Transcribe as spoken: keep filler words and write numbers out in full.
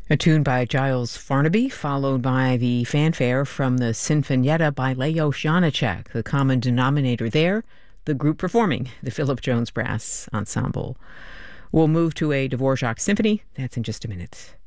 A tune by Giles Farnaby, followed by the fanfare from the Sinfonietta by Leo Janáček. The common denominator there, the group performing, the Philip Jones Brass Ensemble. We'll move to a Dvorak symphony. That's in just a minute.